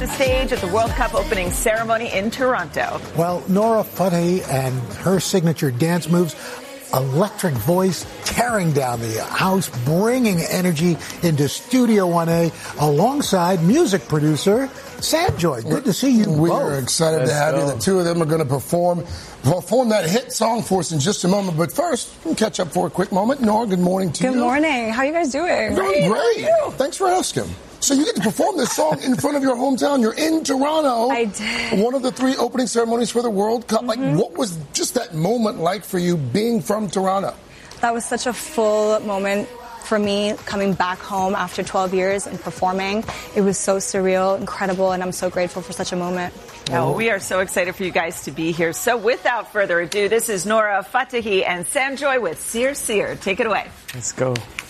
the stage at the World Cup opening ceremony in Toronto. Well, Nora Fateh and her signature dance moves, electric voice tearing down the house, bringing energy into Studio 1A alongside music producer Sanjoy. Good to see you both. We are excited to have you. The two of them are going to perform that hit song for us in just a moment. But first, we'll catch up for a quick moment. Nora, good morning to you. Good morning. How are you guys doing? Doing great. Thanks for asking. So you get to perform this song in front of your hometown. You're in Toronto. I did. One of the 3 opening ceremonies for the World Cup. Like, what was just that moment like for you being from Toronto? That was such a full moment for me, coming back home after 12 years and performing. It was so surreal, incredible, and I'm so grateful for such a moment. Oh, we are so excited for you guys to be here. So without further ado, this is Nora Fateh and Sanjoy with Seer Seer. Take it away. Let's go.